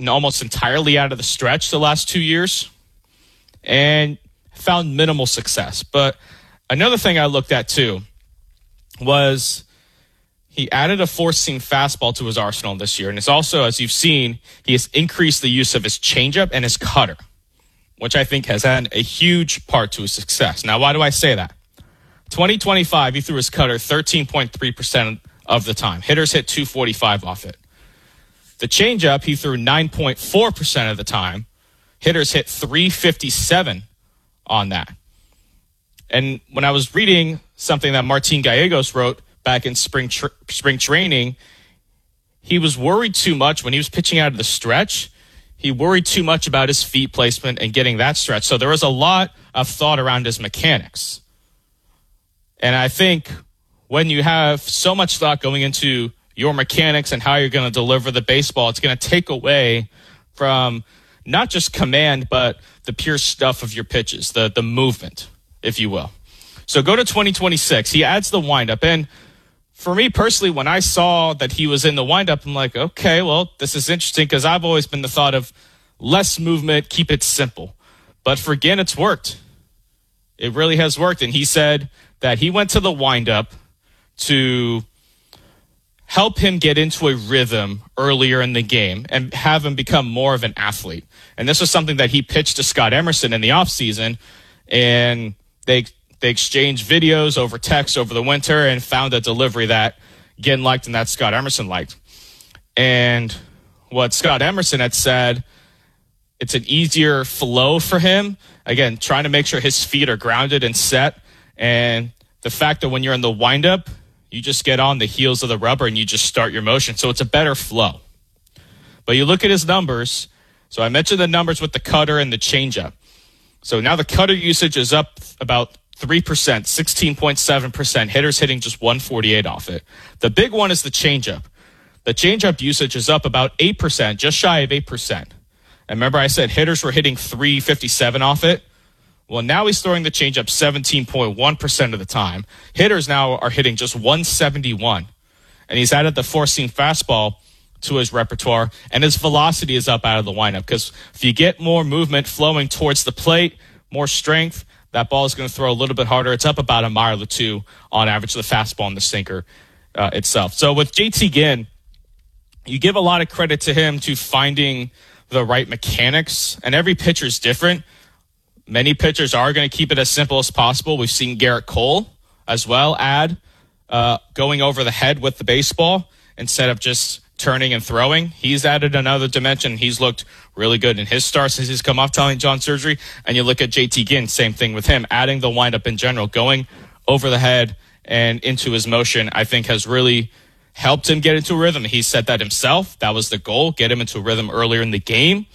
almost entirely out of the stretch the last 2 years and found minimal success. But another thing I looked at too was he added a four-seam fastball to his arsenal this year. And it's also, as you've seen, he has increased the use of his changeup and his cutter, which I think has had a huge part to his success. Now, why do I say that? 2025, he threw his cutter 13.3% of the time. Hitters hit 245 off it. The changeup, he threw 9.4% of the time. Hitters hit 357 on that. And when I was reading something that Martin Gallegos wrote back in spring training, he was worried too much when he was pitching out of the stretch. He worried too much about his feet placement and getting that stretch. So there was a lot of thought around his mechanics. And I think when you have so much thought going into your mechanics and how you're going to deliver the baseball, it's going to take away from not just command, but the pure stuff of your pitches, the movement, if you will. So go to 2026. He adds the windup. And for me personally, when I saw that he was in the windup, I'm like, okay, well, this is interesting because I've always been the thought of less movement, keep it simple. But for Ginn, it's worked. It really has worked. And he said that he went to the windup to help him get into a rhythm earlier in the game and have him become more of an athlete. And this was something that he pitched to Scott Emerson in the offseason, and they exchanged videos over text over the winter and found a delivery that Ginn liked and that Scott Emerson liked. And what Scott Emerson had said, it's an easier flow for him. Again, trying to make sure his feet are grounded and set. And the fact that when you're in the windup, you just get on the heels of the rubber and you just start your motion. So it's a better flow. But you look at his numbers. So I mentioned the numbers with the cutter and the changeup. So now the cutter usage is up about 3%, 16.7%. Hitters hitting just 148 off it. The big one is the changeup. The changeup usage is up about 8%, just shy of 8%. And remember I said hitters were hitting 357 off it? Well, now he's throwing the changeup 17.1% of the time. Hitters now are hitting just 171. And he's added the four-seam fastball to his repertoire, and his velocity is up out of the windup. Because if you get more movement flowing towards the plate, more strength, that ball is going to throw a little bit harder. It's up about a mile or two on average, the fastball and the sinker itself. So with JT Ginn, you give a lot of credit to him to finding the right mechanics, and every pitcher is different. Many pitchers are going to keep it as simple as possible. We've seen Garrett Cole as well add going over the head with the baseball instead of just turning and throwing. He's added another dimension. He's looked really good in his start since he's come off Tommy John surgery. And you look at JT Ginn, same thing with him, adding the windup in general, going over the head and into his motion, I think has really helped him get into a rhythm. He said that himself. That was the goal, get him into a rhythm earlier in the game.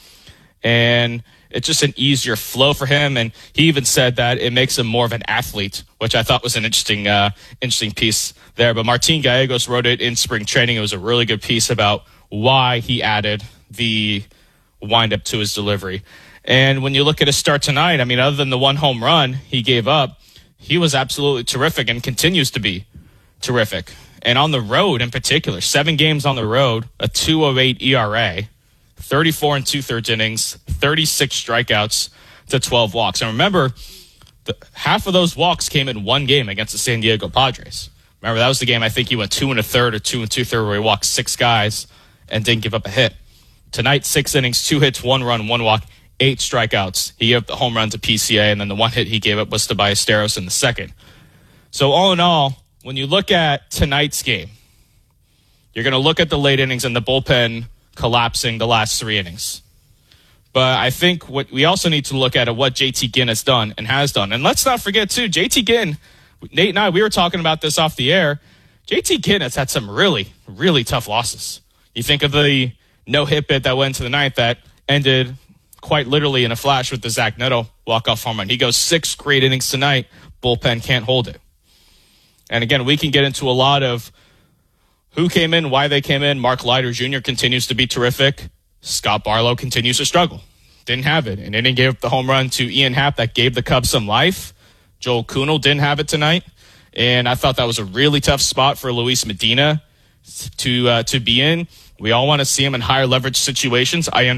And it's just an easier flow for him. And he even said that it makes him more of an athlete, which I thought was an interesting piece there. But Martin Gallegos wrote it in spring training. It was a really good piece about why he added the windup to his delivery. And when you look at his start tonight, I mean, other than the one home run he gave up, he was absolutely terrific and continues to be terrific. And on the road in particular, 7 games on the road, a 2.08 ERA, 34 and 2/3 innings, 36 strikeouts to 12 walks. And remember, half of those walks came in one game against the San Diego Padres. Remember, that was the game I think he went 2 1/3 or 2 2/3 where he walked 6 guys and didn't give up a hit. Tonight, 6 innings, 2 hits, 1 run, 1 walk, 8 strikeouts. He gave up the home run to PCA, and then the 1 hit he gave up was to Ballesteros in the second. So all in all, when you look at tonight's game, you're going to look at the late innings and the bullpen collapsing the last 3 innings. But I think what we also need to look at what JT Ginn has done and has done. And let's not forget, too, JT Ginn, Nate and I, we were talking about this off the air. JT Ginn has had some really, really tough losses. You think of the no-hit bit that went to the ninth that ended quite literally in a flash with the Zach Neto walk-off home run. He goes 6 great innings tonight. Bullpen can't hold it. And again, we can get into a lot of who came in, why they came in. Mark Leiter Jr. continues to be terrific. Scott Barlow continues to struggle. Didn't have it. And then he gave up the home run to Ian Happ that gave the Cubs some life. Joel Kuhnel didn't have it tonight. And I thought that was a really tough spot for Luis Medina to be in. We all want to see him in higher leverage situations. I understand.